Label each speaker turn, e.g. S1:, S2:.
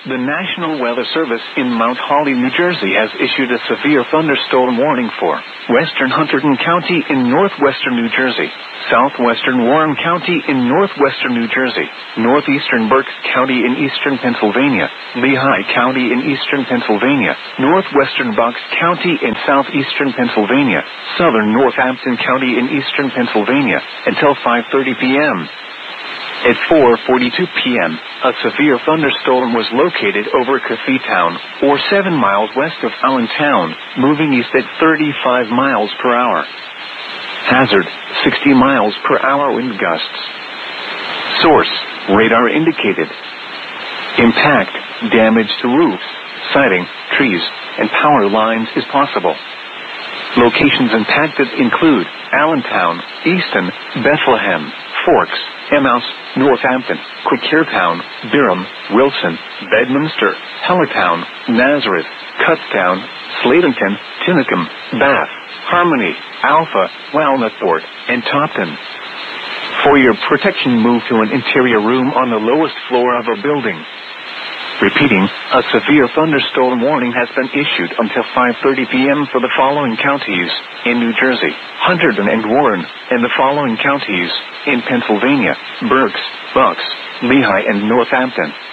S1: The National Weather Service in Mount Holly, New Jersey has issued a severe thunderstorm warning for western Hunterdon County in northwestern New Jersey, southwestern Warren County in northwestern New Jersey, northeastern Berks County in eastern Pennsylvania, Lehigh County in eastern Pennsylvania, northwestern Bucks County in southeastern Pennsylvania, southern Northampton County in eastern Pennsylvania, until 5:30 p.m. At 4:42 p.m., a severe thunderstorm was located over Coffeetown, or 7 miles west of Allentown, moving east at 35 miles per hour. Hazard, 60 miles per hour wind gusts. Source, radar indicated. Impact, damage to roofs, siding, trees, and power lines is possible. Locations impacted include Allentown, Easton, Bethlehem, Forks, Emmaus, Northampton, Quakertown, Durham, Wilson, Bedminster, Hellertown, Nazareth, Kutztown, Sladenton, Tinicum, Bath, Harmony, Alpha, Walnutport, and Topton. For your protection, move to an interior room on the lowest floor of a building. Repeating, a severe thunderstorm warning has been issued until 5:30 p.m. for the following counties in New Jersey, Hunterdon and Warren, and the following counties in Pennsylvania, Berks, Bucks, Lehigh, and Northampton.